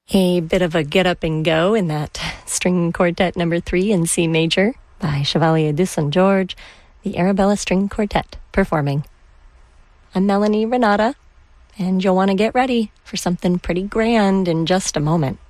A bit of a get up and go in that string quartet number 3 in C major by Chevalier de Saint-Georges, the Arabella String Quartet performing. I'm Melanie Renata, and you'll want to get ready for something pretty grand in just a moment.